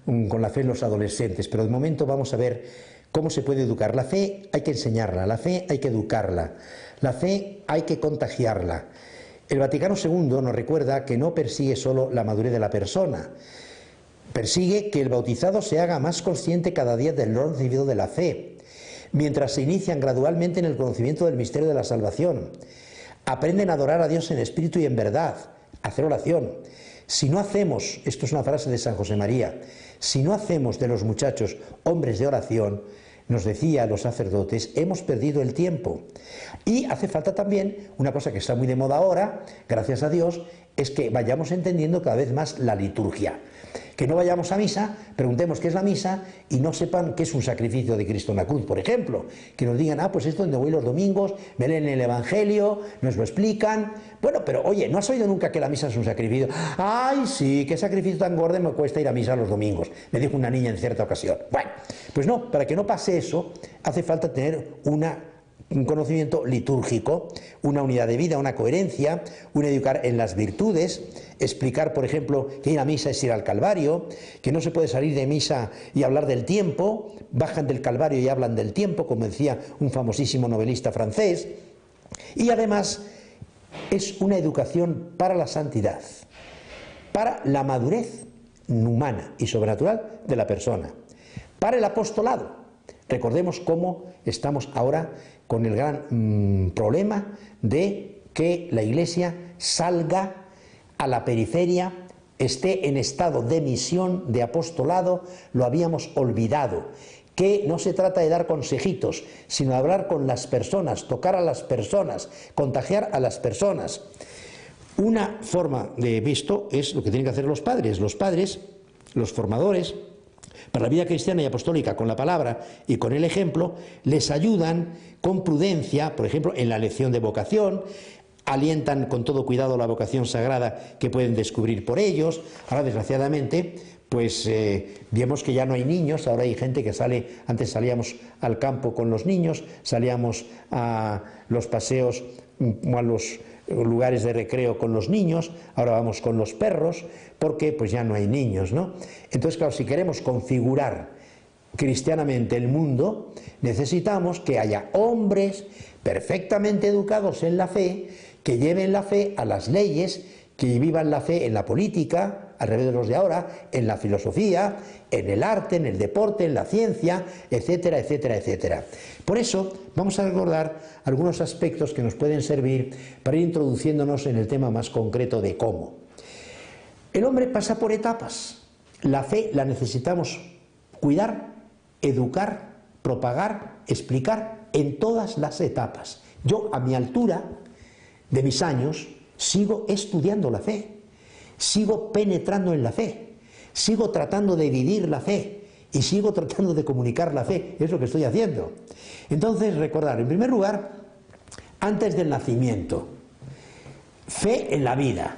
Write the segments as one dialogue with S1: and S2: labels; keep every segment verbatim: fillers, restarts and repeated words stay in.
S1: um, con la fe en los adolescentes, pero de momento vamos a ver cómo se puede educar. La fe hay que enseñarla, la fe hay que educarla, la fe hay que contagiarla. El Vaticano segundo nos recuerda que no persigue solo la madurez de la persona, persigue que el bautizado se haga más consciente cada día del don recibido de la fe, mientras se inician gradualmente en el conocimiento del misterio de la salvación. Aprenden a adorar a Dios en espíritu y en verdad, a hacer oración. Si no hacemos, esto es una frase de San José María, si no hacemos de los muchachos hombres de oración, nos decía a los sacerdotes, hemos perdido el tiempo. Y hace falta también, una cosa que está muy de moda ahora, gracias a Dios, es que vayamos entendiendo cada vez más la liturgia. Que no vayamos a misa, preguntemos qué es la misa y no sepan qué es un sacrificio de Cristo en la cruz, por ejemplo. Que nos digan, ah, pues esto es donde voy los domingos, me leen el Evangelio, nos lo explican. Bueno, pero oye, ¿no has oído nunca que la misa es un sacrificio? Ay, sí, qué sacrificio tan gordo me cuesta ir a misa los domingos, me dijo una niña en cierta ocasión. Bueno, pues no, para que no pase eso, hace falta tener una... un conocimiento litúrgico, una unidad de vida, una coherencia, un educar en las virtudes, explicar, por ejemplo, que ir a misa es ir al Calvario, que no se puede salir de misa y hablar del tiempo, bajan del Calvario y hablan del tiempo, como decía un famosísimo novelista francés, y además es una educación para la santidad, para la madurez humana y sobrenatural de la persona, para el apostolado. Recordemos cómo estamos ahora con el gran mmm, problema de que la Iglesia salga a la periferia, esté en estado de misión, de apostolado, lo habíamos olvidado, que no se trata de dar consejitos, sino de hablar con las personas, tocar a las personas, contagiar a las personas. Una forma de visto es lo que tienen que hacer los padres, los padres, los formadores, para la vida cristiana y apostólica, con la palabra y con el ejemplo, les ayudan con prudencia, por ejemplo, en la elección de vocación, alientan con todo cuidado la vocación sagrada que pueden descubrir por ellos. Ahora, desgraciadamente, pues eh, vemos que ya no hay niños, ahora hay gente que sale, antes salíamos al campo con los niños, salíamos a los paseos o a los lugares de recreo con los niños, ahora vamos con los perros, porque pues ya no hay niños, ¿no? Entonces, claro, si queremos configurar cristianamente el mundo, necesitamos que haya hombres perfectamente educados en la fe, que lleven la fe a las leyes, que vivan la fe en la política, al revés de los de ahora, en la filosofía, en el arte, en el deporte, en la ciencia, etcétera, etcétera, etcétera. Por eso vamos a recordar algunos aspectos que nos pueden servir para ir introduciéndonos en el tema más concreto de cómo. El hombre pasa por etapas. La fe la necesitamos cuidar, educar, propagar, explicar en todas las etapas. Yo, a mi altura de mis años, sigo estudiando la fe, sigo penetrando en la fe, sigo tratando de vivir la fe y sigo tratando de comunicar la fe. Es lo que estoy haciendo. Entonces, recordar, en primer lugar, antes del nacimiento, fe en la vida.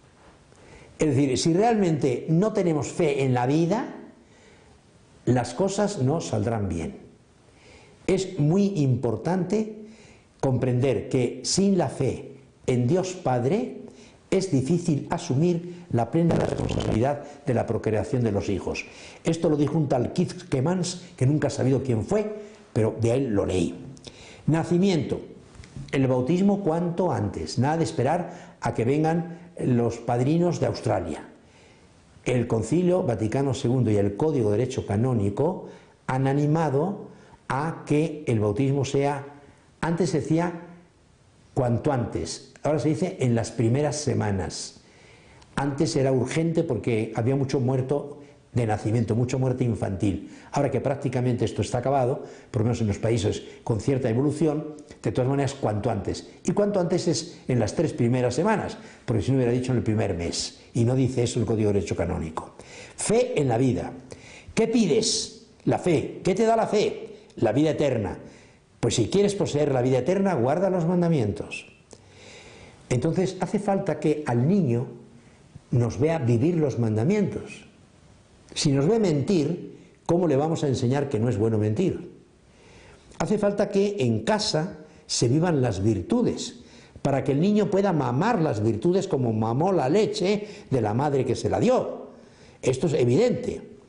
S1: Es decir, si realmente no tenemos fe en la vida, las cosas no saldrán bien. Es muy importante comprender que sin la fe en Dios Padre es difícil asumir la plena responsabilidad de la procreación de los hijos. Esto lo dijo un tal Keith Kemans, que nunca he sabido quién fue, pero de él lo leí. Nacimiento. El bautismo cuanto antes, nada de esperar a que vengan los padrinos de Australia. El Concilio Vaticano segundo y el Código de Derecho Canónico han animado a que el bautismo sea, antes se decía cuanto antes, ahora se dice en las primeras semanas. Antes era urgente porque había mucho muerto de nacimiento, mucha muerte infantil. Ahora que prácticamente esto está acabado, por lo menos en los países con cierta evolución, de todas maneras cuanto antes. Y cuanto antes es en las tres primeras semanas, porque si no hubiera dicho en el primer mes. Y no dice eso el Código de Derecho Canónico. Fe en la vida. ¿Qué pides? La fe. ¿Qué te da la fe? La vida eterna. Pues si quieres poseer la vida eterna, guarda los mandamientos. Entonces hace falta que al niño nos vea vivir los mandamientos. Si nos ve mentir, ¿cómo le vamos a enseñar que no es bueno mentir? Hace falta que en casa se vivan las virtudes, para que el niño pueda mamar las virtudes como mamó la leche de la madre que se la dio. Esto es evidente.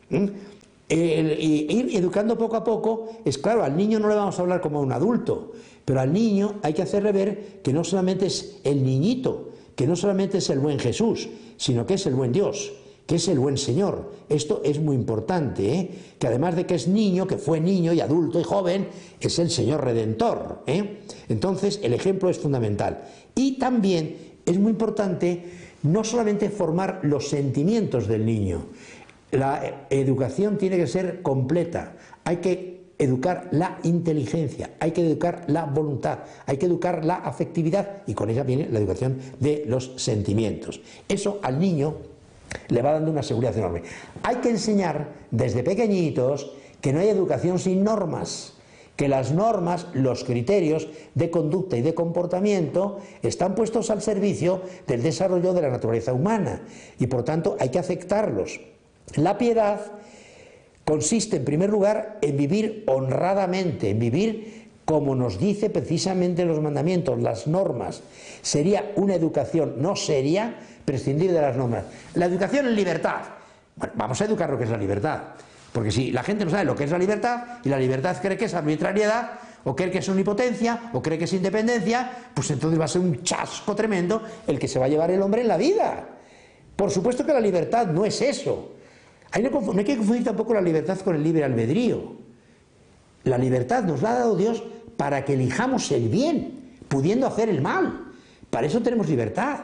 S1: ¿Mm? El, y ir educando poco a poco, es claro, al niño no le vamos a hablar como a un adulto, pero al niño hay que hacerle ver que no solamente es el niñito, que no solamente es el buen Jesús, sino que es el buen Dios, que es el buen Señor. Esto es muy importante, ¿eh? Que además de que es niño, que fue niño y adulto y joven, es el Señor Redentor, ¿eh? Entonces el ejemplo es fundamental. Y también es muy importante no solamente formar los sentimientos del niño, la educación tiene que ser completa, hay que educar la inteligencia, hay que educar la voluntad, hay que educar la afectividad y con ella viene la educación de los sentimientos. Eso al niño le va dando una seguridad enorme. Hay que enseñar desde pequeñitos que no hay educación sin normas, que las normas, los criterios de conducta y de comportamiento están puestos al servicio del desarrollo de la naturaleza humana y por tanto hay que aceptarlos. La piedad consiste en primer lugar en vivir honradamente, en vivir como nos dice precisamente los mandamientos, las normas. Sería una educación no seria prescindir de las normas. La educación en libertad. Bueno, vamos a educar lo que es la libertad, porque si la gente no sabe lo que es la libertad y la libertad cree que es arbitrariedad o cree que es omnipotencia o cree que es independencia, pues entonces va a ser un chasco tremendo el que se va a llevar el hombre en la vida. Por supuesto que la libertad no es eso. No hay que confundir tampoco la libertad con el libre albedrío. La libertad nos la ha dado Dios para que elijamos el bien, pudiendo hacer el mal. Para eso tenemos libertad.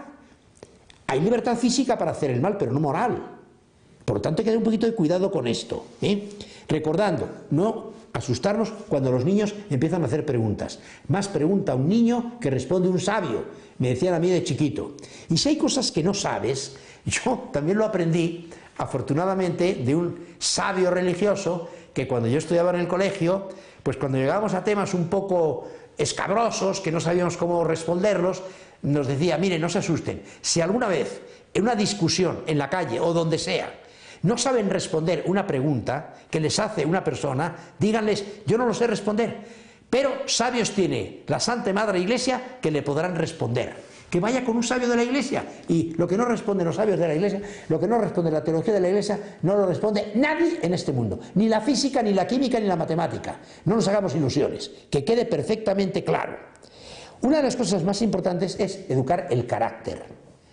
S1: Hay libertad física para hacer el mal, pero no moral. Por lo tanto hay que tener un poquito de cuidado con esto, ¿eh? Recordando, no asustarnos cuando los niños empiezan a hacer preguntas. Más pregunta un niño que responde un sabio, me decían a mí de chiquito. Y si hay cosas que no sabes, yo también lo aprendí afortunadamente de un sabio religioso que cuando yo estudiaba en el colegio, pues cuando llegábamos a temas un poco escabrosos, que no sabíamos cómo responderlos, nos decía, mire, no se asusten, si alguna vez en una discusión en la calle o donde sea no saben responder una pregunta que les hace una persona, díganles, yo no lo sé responder, pero sabios tiene la Santa Madre Iglesia que le podrán responder. Que vaya con un sabio de la Iglesia y lo que no responden los sabios de la Iglesia, lo que no responde la teología de la Iglesia, no lo responde nadie en este mundo, ni la física, ni la química, ni la matemática. No nos hagamos ilusiones, que quede perfectamente claro. Una de las cosas más importantes es educar el carácter,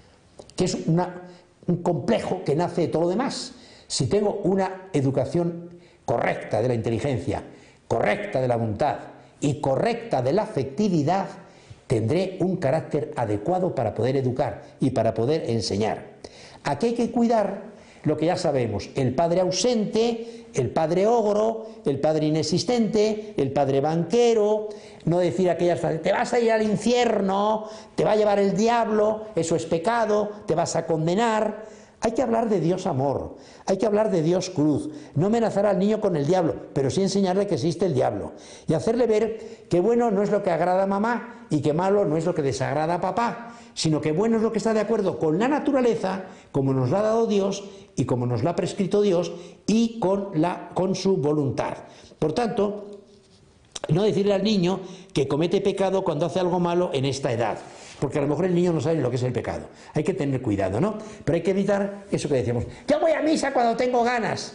S1: que es una, un complejo que nace de todo lo demás. Si tengo una educación correcta de la inteligencia, correcta de la voluntad y correcta de la afectividad, tendré un carácter adecuado para poder educar y para poder enseñar. Aquí hay que cuidar lo que ya sabemos, el padre ausente, el padre ogro, el padre inexistente, el padre banquero, no decir aquellas frases, te vas a ir al infierno, te va a llevar el diablo, eso es pecado, te vas a condenar. Hay que hablar de Dios amor, hay que hablar de Dios cruz, no amenazar al niño con el diablo, pero sí enseñarle que existe el diablo y hacerle ver que bueno no es lo que agrada a mamá y que malo no es lo que desagrada a papá, sino que bueno es lo que está de acuerdo con la naturaleza, como nos la ha dado Dios y como nos la ha prescrito Dios y con, la, con su voluntad. Por tanto, no decirle al niño que comete pecado cuando hace algo malo en esta edad, porque a lo mejor el niño no sabe lo que es el pecado. Hay que tener cuidado, ¿no? Pero hay que evitar eso que decíamos, yo voy a misa cuando tengo ganas.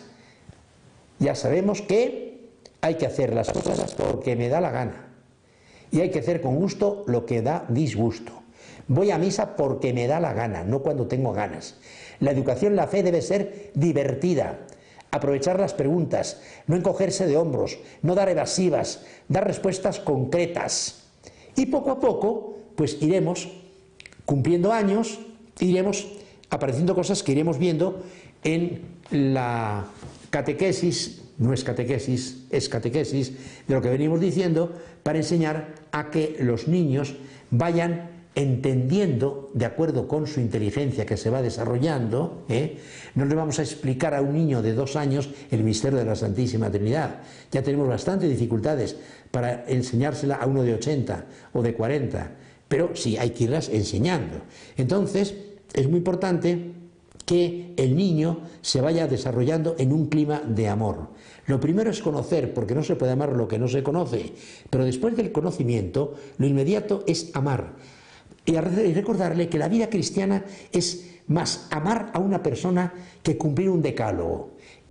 S1: Ya sabemos que hay que hacer las cosas porque me da la gana. Y hay que hacer con gusto lo que da disgusto. Voy a misa porque me da la gana, no cuando tengo ganas. La educación en la fe debe ser divertida. Aprovechar las preguntas, no encogerse de hombros, no dar evasivas, dar respuestas concretas. Y poco a poco pues iremos cumpliendo años, iremos apareciendo cosas que iremos viendo en la catequesis, no es catequesis, es catequesis, de lo que venimos diciendo, para enseñar a que los niños vayan entendiendo, de acuerdo con su inteligencia que se va desarrollando, ¿eh? No le vamos a explicar a un niño de dos años el misterio de la Santísima Trinidad. Ya tenemos bastantes dificultades para enseñársela a uno de ochenta o de cuarenta. Pero sí hay que irlas enseñando. Entonces, es muy importante que el niño se vaya desarrollando en un clima de amor. Lo primero es conocer, porque no se puede amar lo que no se conoce, pero después del conocimiento, lo inmediato es amar. Y recordarle que la vida cristiana es más amar a una persona que cumplir un decálogo.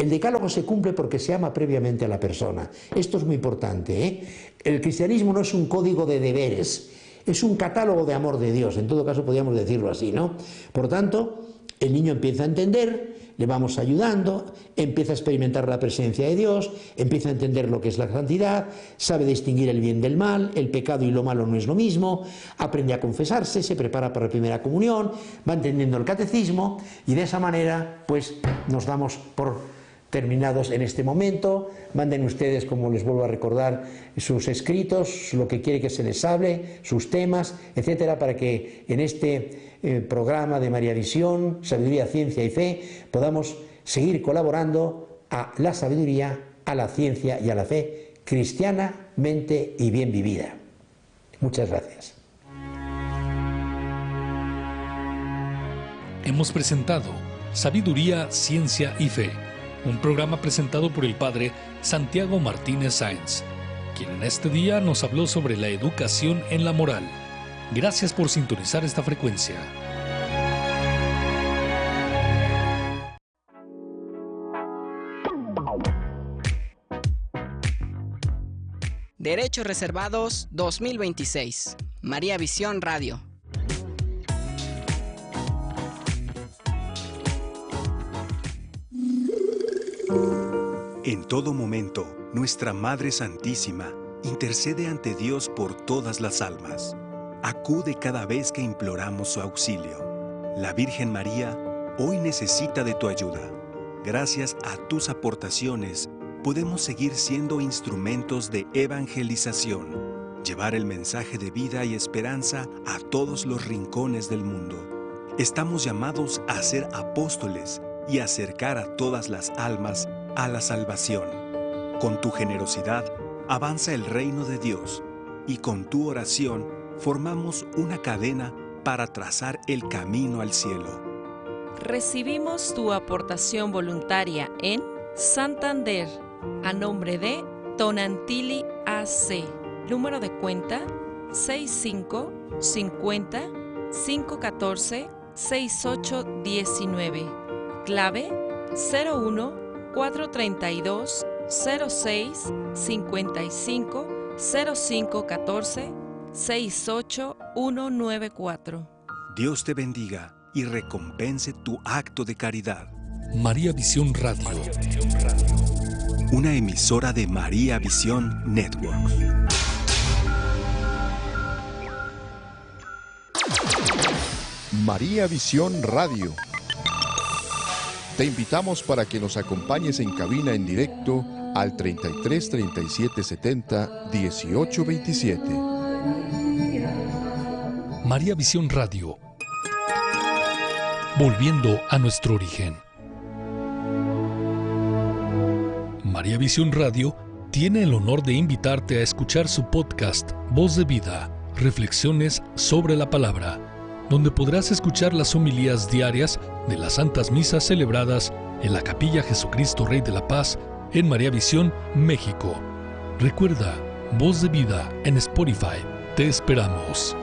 S1: El decálogo se cumple porque se ama previamente a la persona. Esto es muy importante, ¿eh? El cristianismo no es un código de deberes, es un catálogo de amor de Dios, en todo caso podríamos decirlo así, ¿no? Por tanto, el niño empieza a entender, le vamos ayudando, empieza a experimentar la presencia de Dios, empieza a entender lo que es la santidad, sabe distinguir el bien del mal, el pecado y lo malo no es lo mismo, aprende a confesarse, se prepara para la primera comunión, va entendiendo el catecismo y de esa manera pues nos damos por terminados en este momento. Manden ustedes, como les vuelvo a recordar, sus escritos, lo que quiere que se les hable, sus temas, etcétera, para que en este eh, programa de María Visión, Sabiduría, Ciencia y Fe, podamos seguir colaborando a la sabiduría, a la ciencia y a la fe cristianamente y bien vivida. Muchas gracias.
S2: Hemos presentado Sabiduría, Ciencia y Fe, un programa presentado por el padre Santiago Martínez Sáenz, quien en este día nos habló sobre la educación en la moral. Gracias por sintonizar esta frecuencia.
S3: Derechos Reservados dos mil veintiséis. María Visión Radio.
S4: En todo momento, nuestra Madre Santísima intercede ante Dios por todas las almas. Acude cada vez que imploramos su auxilio. La Virgen María hoy necesita de tu ayuda. Gracias a tus aportaciones, podemos seguir siendo instrumentos de evangelización, llevar el mensaje de vida y esperanza a todos los rincones del mundo. Estamos llamados a ser apóstoles y acercar a todas las almas a la salvación. Con tu generosidad avanza el reino de Dios y con tu oración formamos una cadena para trazar el camino al cielo.
S5: Recibimos tu aportación voluntaria en Santander a nombre de Tonantili A C. Número de cuenta seis cinco cincuenta cinco catorce sesenta y ocho diecinueve. Clave cero uno cuatro treinta y dos cero seis cincuenta y cinco cero cinco catorce sesenta y ocho ciento noventa y cuatro.
S4: Dios te bendiga y recompense tu acto de caridad.
S2: María Visión Radio.
S4: Una emisora de María Visión Network.
S6: María Visión Radio. Te invitamos para que nos acompañes en cabina en directo al treinta y tres, treinta y siete, setenta, dieciocho veintisiete.
S2: María Visión Radio. Volviendo a nuestro origen. María Visión Radio tiene el honor de invitarte a escuchar su podcast Voz de Vida, Reflexiones sobre la Palabra, donde podrás escuchar las homilías diarias de las santas misas celebradas en la Capilla Jesucristo Rey de la Paz en María Visión, México. Recuerda, Voz de Vida en Spotify. Te esperamos.